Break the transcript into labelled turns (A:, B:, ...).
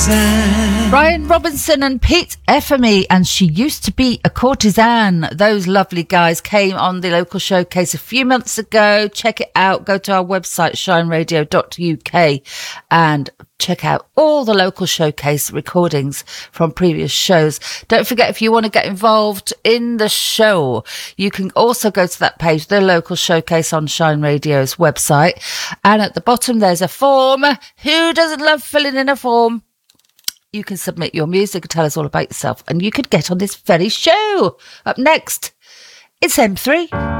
A: Brian Robinson and Pete Effamy, and She Used to Be a Courtesan. Those lovely guys came on the local showcase a few months ago. Check it out. Go to our website, shineradio.uk, and check out all the local showcase recordings from previous shows. Don't forget, if you want to get involved in the show, you can also go to that page, the local showcase on Shine Radio's website. And at the bottom, there's a form. Who doesn't love filling in a form? You can submit your music and tell us all about yourself, and you could get on this very show. Up next, it's M3.